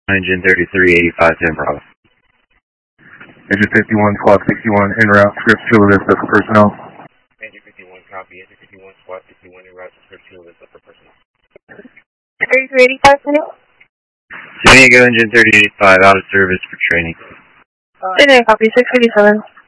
Engine 3385 San Bravo. Engine 51, Squad 61, en route, script Chula Vista for personnel. Engine 51, copy. Engine 51, Squad 61, en route, script Chula Vista for personnel. 3385, San San Diego Engine 3085, out of service for training. Copy, 687.